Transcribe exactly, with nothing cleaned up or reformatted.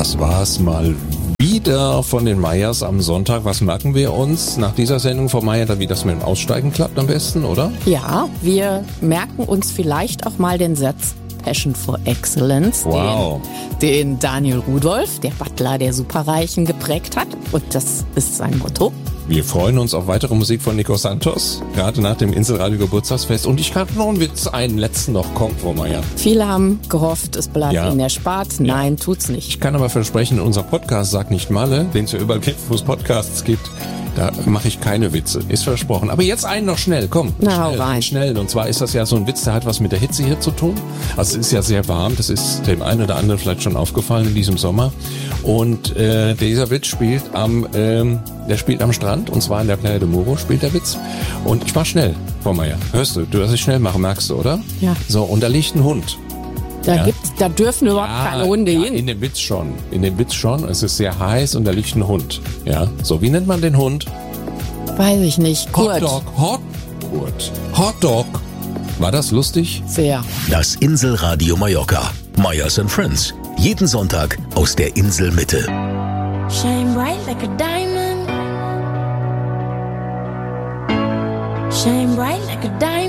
Das war's mal wieder von den Meyers am Sonntag. Was merken wir uns nach dieser Sendung von Meyer, wie das mit dem Aussteigen klappt am besten, oder? Ja, wir merken uns vielleicht auch mal den Satz Passion for Excellence, wow. den, den Daniel Rudolph, der Butler der Superreichen, geprägt hat. Und das ist sein Motto. Wir freuen uns auf weitere Musik von Nico Santos, gerade nach dem Inselradio Geburtstagsfest. Und ich kann noch einen Witz, einen letzten noch kommt, Frau Meyer. Viele haben gehofft, es bleibt Ja. in der Spart. Nein, Ja. tut's nicht. Ich kann aber versprechen, in unserem Podcast Sag nicht Malle, den es ja überall gibt, wo es Podcasts gibt, da mache ich keine Witze. Ist versprochen. Aber jetzt einen noch schnell, komm. Na, schnell, hau rein. Schnell. Und zwar ist das ja so ein Witz, der hat was mit der Hitze hier zu tun. Also es ist ja sehr warm. Das ist dem einen oder anderen vielleicht schon aufgefallen in diesem Sommer. Und äh, dieser Witz spielt am, ähm, der spielt am Strand. Und zwar in der Playa de Moro spielt der Witz. Und ich mach schnell, Frau Meyer. Hörst du, du, dass ich schnell mache, merkst du, oder? Ja. So, und da liegt ein Hund. Da Ja. gibt's, da dürfen überhaupt keine Hunde ja, hin. in dem Witz schon. In dem Witz schon. Es ist sehr heiß und da liegt ein Hund. Ja. So, wie nennt man den Hund? Weiß ich nicht. Kurt. Hotdog. Hot, Kurt. Hotdog. War das lustig? Sehr. Das Inselradio Mallorca. Meyers and Friends. Jeden Sonntag aus der Inselmitte. Shine bright like a diamond. Shine bright like a diamond.